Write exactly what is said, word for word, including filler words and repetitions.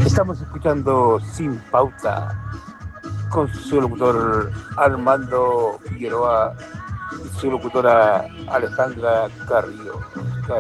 Estamos escuchando Sin Pauta con su locutor Armando Figueroa y su locutora Alejandra Carrillo.